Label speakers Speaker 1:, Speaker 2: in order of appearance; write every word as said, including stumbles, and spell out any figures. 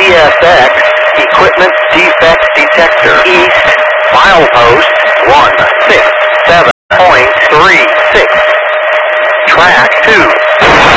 Speaker 1: S X, equipment defect detector, east, milepost one six seven point three six, track two.